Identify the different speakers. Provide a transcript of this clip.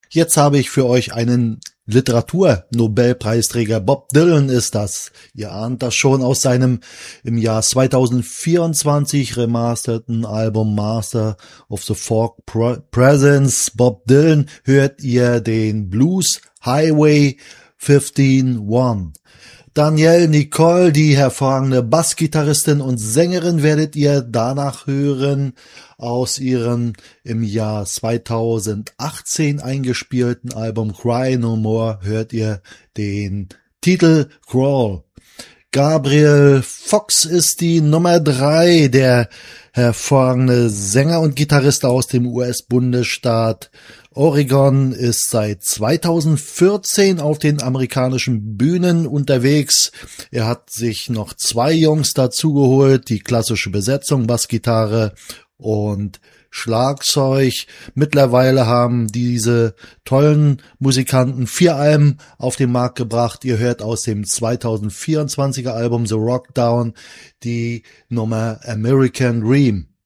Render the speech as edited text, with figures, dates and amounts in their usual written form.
Speaker 1: Jetzt habe ich für euch einen Literatur-Nobelpreisträger. Bob Dylan ist das. Ihr ahnt das schon aus seinem im Jahr 2024 remasterten Album Master of the Folk Presence. Bob Dylan hört ihr den Blues Highway 15-1. Danielle Nicole, die hervorragende Bassgitarristin und Sängerin, werdet ihr danach hören. Aus ihrem im Jahr 2018 eingespielten Album Cry No More hört ihr den Titel Crawl. Gabriel Fox ist die Nummer 3, der hervorragende Sänger und Gitarrist aus dem US-Bundesstaat Oregon, ist seit 2014 auf den amerikanischen Bühnen unterwegs. Er hat sich noch 2 Jungs dazugeholt, die klassische Besetzung, Bassgitarre und Schlagzeug. Mittlerweile haben diese tollen Musikanten 4 Alben auf den Markt gebracht. Ihr hört aus dem 2024er Album The Rock Down die Nummer American Dream.